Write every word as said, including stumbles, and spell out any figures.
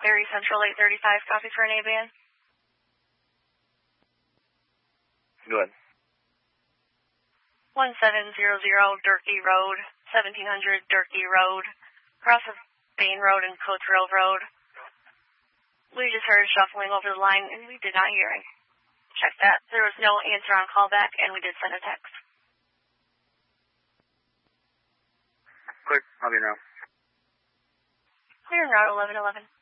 Perry Central eight thirty-five, copy for an A-band. Go ahead. one seven zero zero Durkee Road, seventeen hundred Durkee Road, across of Bain Road and Coates Grove Road. We just heard shuffling over the line, and we did not hear it. Check that. There was no answer on callback, and we did send a text. Quick, I'll be now. Clear en route eleven eleven.